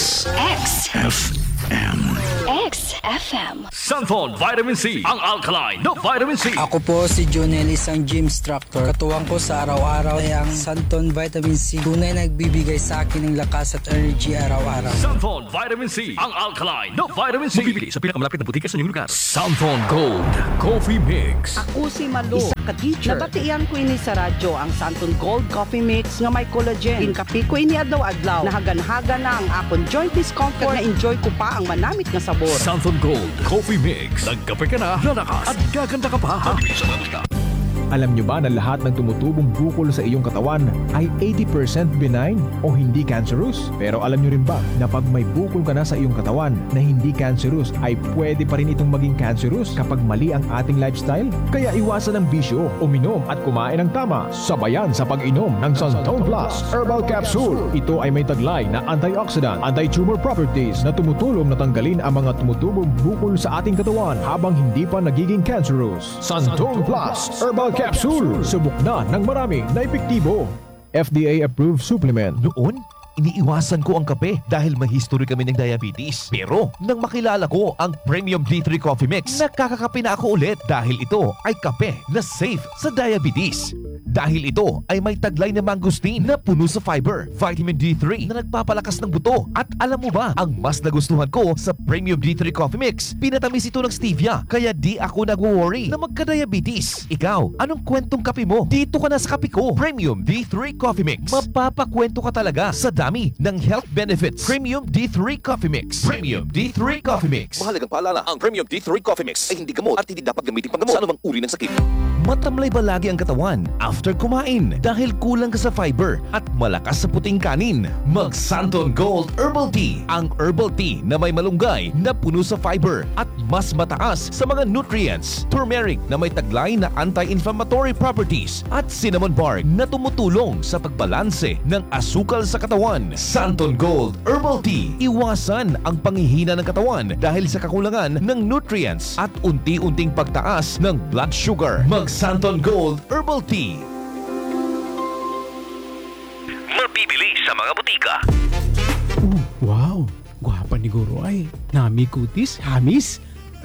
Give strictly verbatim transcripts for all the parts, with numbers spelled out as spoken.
X. X. F M. X F M. Santon Vitamin C, ang alkaline na vitamin C. Ako po si Jonel, isang gym instructor. Katuwang ko sa araw-araw ay ang Santon Vitamin C. Tunay nagbibigay sa akin ng lakas at energy araw-araw. Santon Vitamin C, ang alkaline na vitamin C. Mabibili sa pinakamalapit na butika sa inyong lugar. Santon Gold Coffee Mix. Ako si Malu, isa ka teacher. Nabatian ko ini sa radyo ang Santon Gold Coffee Mix nga may collagen. Inkapi ko ini adlaw-adlaw. Nahagan-haga na ang akong joint discomfort. Na-enjoy ko pa ang manamit nga sabor. Santon Gold Coffee Mix. Nagkape ka na, lalakas at gaganda ka pa. Mabibili sa mga butika. Alam nyo ba na lahat ng tumutubong bukol sa iyong katawan ay eighty percent benign o hindi cancerous? Pero alam nyo rin ba na pag may bukol ka na sa iyong katawan na hindi cancerous ay pwede pa rin itong maging cancerous kapag mali ang ating lifestyle? Kaya iwasan ang bisyo, uminom at kumain ng tama. Sabayan sa pag-inom ng Santon Plus Herbal Capsule. Ito ay may taglay na antioxidant, anti-tumor properties na tumutulong na tanggalin ang mga tumutubong bukol sa ating katawan habang hindi pa nagiging cancerous. Santon Plus Herbal Capsule. Capsule. Subok na ng marami na epektibo. F D A-approved supplement. Noon, iniiwasan ko ang kape dahil may history kami ng diabetes. Pero nang makilala ko ang Premium D three Coffee Mix, nakakakape na ako ulit dahil ito ay kape na safe sa diabetes. Dahil ito ay may taglay na mangosteen na puno sa fiber, vitamin D three na nagpapalakas ng buto. At alam mo ba, ang mas nagustuhan ko sa Premium D three Coffee Mix, pinatamis ito ng stevia. Kaya di ako nag-worry na magka-diabetes. Ikaw, anong kwentong kape mo? Dito ka na sa kape ko. Premium D three Coffee Mix. Mapapakwento ka talaga sa dami ng health benefits. Premium D three Coffee Mix. Premium D three Coffee Mix. Mahalagang paalala, ang Premium D three Coffee Mix ay hindi gamot at hindi dapat gamitin panggamot sa anumang uri ng sakit. Matamlay ba lagi ang katawan after kumain dahil kulang ka sa fiber at malakas sa puting kanin? Mag Santon Gold Herbal Tea, ang herbal tea na may malunggay na puno sa fiber at mas mataas sa mga nutrients. Turmeric na may taglay na anti-inflammatory properties at cinnamon bark na tumutulong sa pagbalanse ng asukal sa katawan. Santon Gold Herbal Tea, iwasan ang panghihina ng katawan dahil sa kakulangan ng nutrients at unti-unting pagtaas ng blood sugar. Mag Santon Gold Herbal Tea. Mabibili sa mga butika. Oh, wow, gwapa ni Guro ay. Nami kutis, hamis.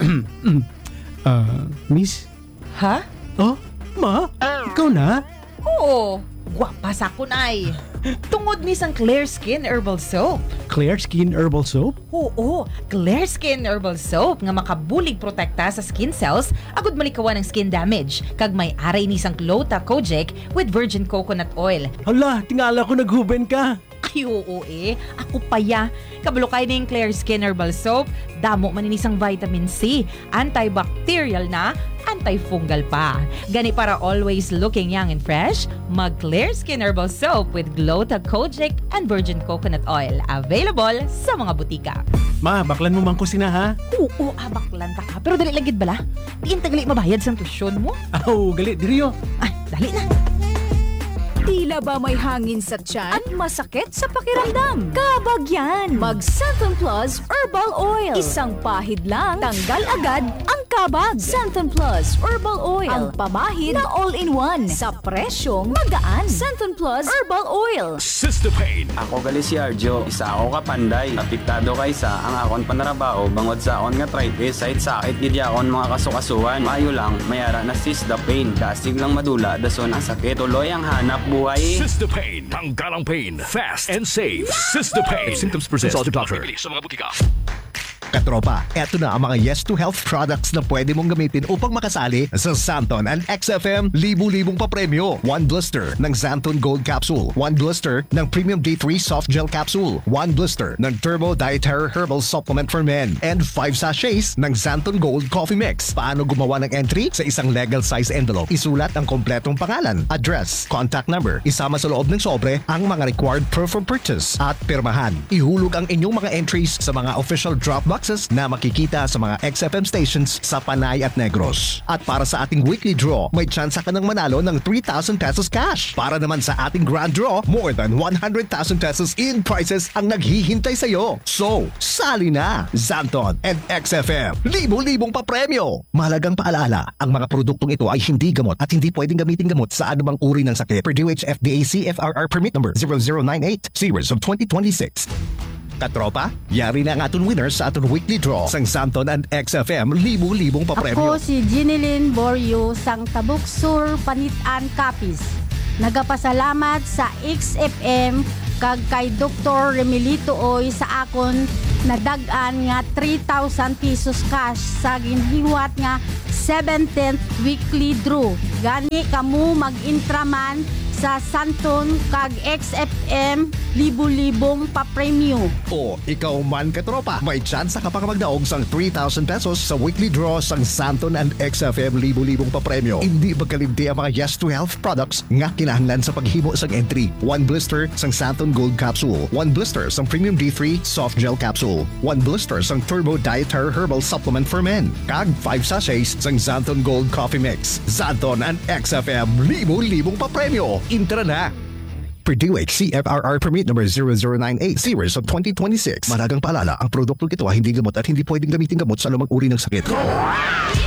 uh, miss? Ha? Oh, ma? Ikaw na? Oo, gwapa sa kunay. Tungod ni sang Clear Skin Herbal Soap. Clear Skin Herbal Soap? Oo, Clear Skin Herbal Soap nga makabulig protekta sa skin cells agud malikawan ng skin damage. Kag may aray ni sang Clota Kojic with virgin coconut oil. Hala, tingala ko naghuben ka. Ay, oo eh. Ako pa ya. Kabalo kayo na yung Clear Skin Herbal Soap. Damo maninisang vitamin C. Antibacterial na, antifungal pa. Gani para always looking young and fresh, mag Clear Skin Herbal Soap with Glota Kojic and virgin coconut oil. Available sa mga butika. Ma, baklan mo man ko sina ha? Oo, abaklan ta ka. Pero dali lagid bala. Diin tagali mabayad sa tusyon mo. Aw, gali, diriyo. Ay, dali na. Tila ba may hangin sa tiyan at masakit sa pakiramdam? Kabagyan! Mag Santon Plus Herbal Oil. Isang pahid lang, tanggal agad ang kabag. Santon Plus Herbal Oil. Ang pamahid na all-in-one sa presyong magaan. Santon Plus Herbal Oil. Sister Pain. Ako gali si Arjo, isa ako kapanday. Apektado kaysa ang akon panarabaho bangod sa akon nga arthritis side sakit gid akon mga kasukasuan. Mayo lang mayara na Sister Pain. Dasig lang madula dason ang sakit tuloy ang hanap buhay. Sister Pain. Tanggal ang pain. Fast and safe. Sister Pain. If symptoms persist, consult your doctor. Mabibili sa mga butika. Katropa, eto na ang mga Yes to Health products na pwede mong gamitin upang makasali sa Santon and X F M libu-libong papremyo. One blister ng Santon Gold Capsule. One blister ng Premium D three Soft Gel Capsule. One blister ng Turbo Dietary Herbal Supplement for Men. And five sachets ng Santon Gold Coffee Mix. Paano gumawa ng entry? Sa isang legal size envelope, isulat ang kompletong pangalan, address, contact number, isama sa loob ng sobre ang mga required proof of purchase at pirmahan. Ihulog ang inyong mga entries sa mga official drop box na makikita sa mga X F M stations sa Panay at Negros. At para sa ating weekly draw, may chance ka ng manalo ng three thousand pesos cash. Para naman sa ating grand draw, more than one hundred thousand pesos in prizes ang naghihintay sa iyo. So, sali na! Santon and X F M, libo-libong papremyo! Mahalagang paalala, ang mga produktong ito ay hindi gamot at hindi pwedeng gamitin gamot sa anumang uri ng sakit. Per D O H F D A C F R R permit number zero zero nine eight series of twenty twenty-six. Katropa, yari na ang aton winner sa aton weekly draw sang Santon and X F M libu-libong papremyo. Ako si Ginilyn Borio sang Tabuk Sur, Panitan, Capiz. Nagapasalamat sa X F M kag kay Doktor Remilito Oy sa akon nadagan nga three thousand pesos cash sa ginhiwat nga seventeenth weekly draw. Gani kamo mag-intraman sa Santon kag X F M libu-libong papremyo. O ikaw man katropa, may tsansa ka pang magdaog sang three thousand pesos sa weekly draw sang Santon and X F M libu-libong papremyo. Hindi magkalimti ang mga Yes to Health products nga kinahanglan sa paghimo sang entry. One blister sang Santon Gold Capsule, one blister sang Premium D three Soft Gel Capsule, one blister sang Turbo Dietary Herbal Supplement for Men, kag five sachets sang Santon Gold Coffee Mix. Santon and X F M libu-libong papremyo. Intra na! Purdue H C F R R Permit number zero zero nine eight series of twenty twenty-six. Maragang paalala, ang produktong ito ay hindi gamot at hindi pwedeng gamitin gamot sa anumang uri ng sakit.